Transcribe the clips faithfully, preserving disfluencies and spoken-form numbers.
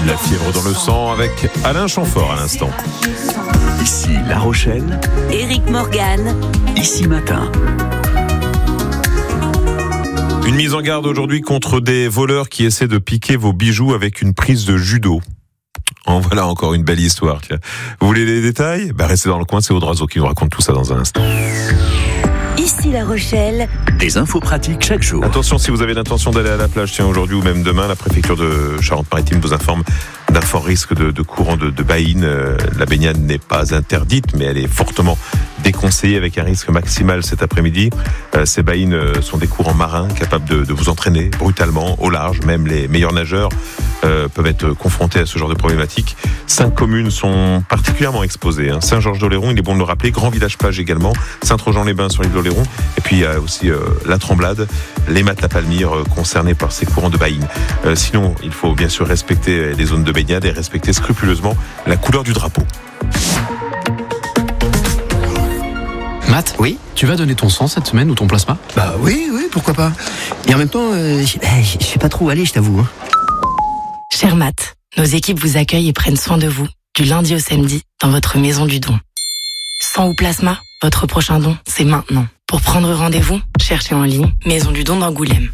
La fièvre dans le sang avec Alain Chamfort à l'instant. Ici La Rochelle, Éric Morgan, Ici Matin. Une mise en garde aujourd'hui contre des voleurs qui essaient de piquer vos bijoux avec une prise de judo. En voilà encore une belle histoire. Tiens. Vous voulez les détails ? Bah restez dans le coin, c'est Audrazo qui nous raconte tout ça dans un instant. Ici La Rochelle. Des infos pratiques chaque jour. Attention, si vous avez l'intention d'aller à la plage, tiens, aujourd'hui ou même demain, la préfecture de Charente-Maritime vous informe d'un fort risque de, de courant de, de baïne. Euh, la baignade n'est pas interdite, mais elle est fortement déconseillée avec un risque maximal cet après-midi. Euh, ces baïnes euh, sont des courants marins capables de, de vous entraîner brutalement au large. Même les meilleurs nageurs euh, peuvent être confrontés à ce genre de problématique. Cinq communes sont particulièrement exposées. Hein. Saint-Georges-d'Oléron, il est bon de le rappeler. Grand Village-Plage également. Saint-Trojan-les-Bains sur l'île d'Oléron. Et puis il y a aussi euh, la Tremblade, les Mates-la-Palmyre euh, concernés par ces courants de baïne. Euh, sinon, il faut bien sûr respecter les zones de baignade et respecter scrupuleusement la couleur du drapeau. Matt, Oui. tu vas donner ton sang cette semaine ou ton plasma ? Bah oui, oui, pourquoi pas. Et en même temps, euh, je je sais pas trop où aller, je t'avoue. Hein. Cher Matt, nos équipes vous accueillent et prennent soin de vous, du lundi au samedi, dans votre maison du don. Sang ou plasma, votre prochain don, c'est maintenant. Pour prendre rendez-vous, cherchez en ligne Maison du don d'Angoulême.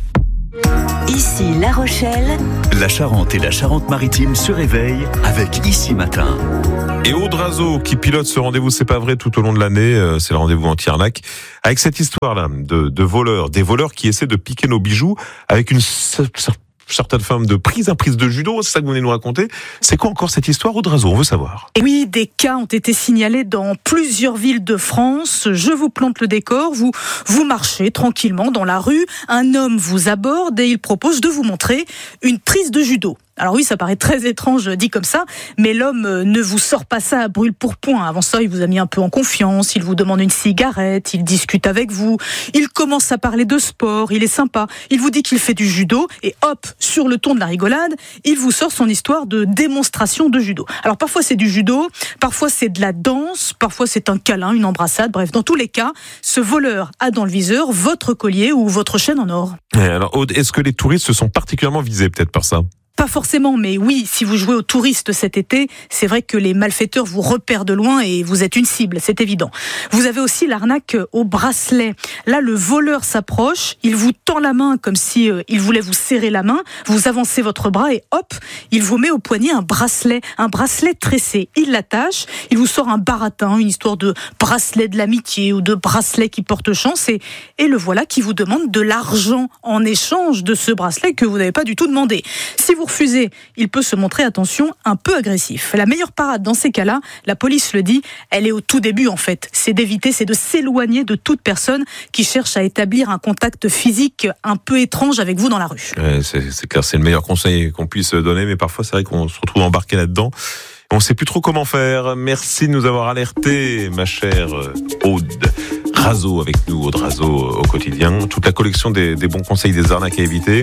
Ici La Rochelle. La Charente et la Charente-Maritime se réveillent avec Ici Matin. Et Audrazo qui pilote ce rendez-vous, c'est pas vrai, tout au long de l'année, euh, c'est le rendez-vous anti-arnaque, avec cette histoire-là de, de voleurs, des voleurs qui essaient de piquer nos bijoux avec une certaine forme de prise, un prise de judo, c'est ça que vous venez nous raconter. C'est quoi encore cette histoire, Audrazo ? On veut savoir. Et oui, des cas ont été signalés dans plusieurs villes de France. Je vous plante le décor, vous, vous marchez tranquillement dans la rue, un homme vous aborde et il propose de vous montrer une prise de judo. Alors oui, ça paraît très étrange dit comme ça, mais l'homme ne vous sort pas ça à brûle pour point. Avant ça, il vous a mis un peu en confiance, il vous demande une cigarette, il discute avec vous, il commence à parler de sport, il est sympa, il vous dit qu'il fait du judo et hop, sur le ton de la rigolade, il vous sort son histoire de démonstration de judo. Alors parfois c'est du judo, parfois c'est de la danse, parfois c'est un câlin, une embrassade, bref, dans tous les cas, ce voleur a dans le viseur votre collier ou votre chaîne en or. Et alors, Aude, est-ce que les touristes se sont particulièrement visés peut-être par ça ? Pas forcément, mais oui, si vous jouez aux touristes cet été, c'est vrai que les malfaiteurs vous repèrent de loin et vous êtes une cible, c'est évident. Vous avez aussi l'arnaque au bracelet. Là, le voleur s'approche, il vous tend la main comme si euh, il voulait vous serrer la main, vous avancez votre bras et hop, il vous met au poignet un bracelet, un bracelet tressé. Il l'attache, il vous sort un baratin, une histoire de bracelet de l'amitié ou de bracelet qui porte chance et, et le voilà qui vous demande de l'argent en échange de ce bracelet que vous n'avez pas du tout demandé. Si vous refusez, il peut se montrer, attention, un peu agressif. La meilleure parade dans ces cas-là, la police le dit, elle est au tout début en fait. C'est d'éviter, c'est de s'éloigner de toute personne qui cherche à établir un contact physique un peu étrange avec vous dans la rue. Ouais, c'est, c'est clair, c'est le meilleur conseil qu'on puisse donner, mais parfois c'est vrai qu'on se retrouve embarqué là-dedans. On ne sait plus trop comment faire. Merci de nous avoir alertés, ma chère Aude. Razo avec nous, Audrazo au quotidien. Toute la collection des, des bons conseils, des arnaques à éviter.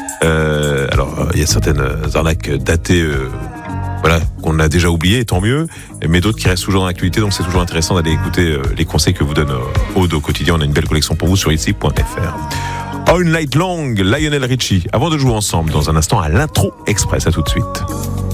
Euh, alors, il y a certaines arnaques datées, euh, voilà, qu'on a déjà oubliées, tant mieux, mais d'autres qui restent toujours dans l'actualité, donc c'est toujours intéressant d'aller écouter euh, les conseils que vous donne euh, Aude au quotidien. On a une belle collection pour vous sur ici point f r. All Night Long, Lionel Richie. Avant de jouer ensemble dans un instant à l'intro express, à tout de suite.